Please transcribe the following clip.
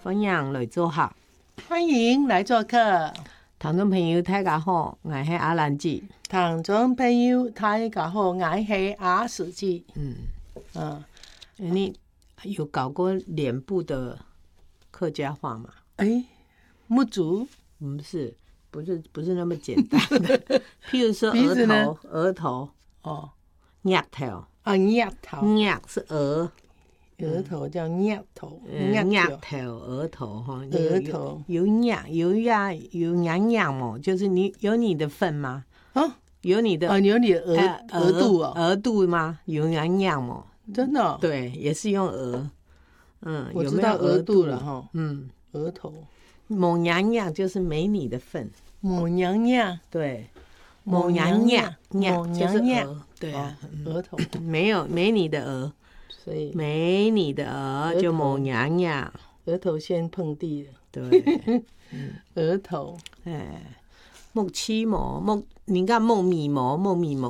欢迎来做客， 欢迎来做客。 听众朋友大家好，我是阿兰姐。 听众朋友大家好，我是阿史记。 你有搞过脸部的客家话吗？ 木竹不是那么简单的。譬如说额头哦， 额头啊，额头， 额是额头叫额头， 额头哈， 额头有嘛，就是你有你的份吗？有你的有你的额度哦， 额度吗？有嘛？ 真的哦？ 对，也是用额。 我知道额度了哈。额头， 某娘娘就是没你的份。 某娘娘， 对，某娘娘，就是额，对啊， 额头没你的额， 所以没你的额就某娘娘， 额头先碰地了。 对， 额头， 木漆毛，你看木米毛，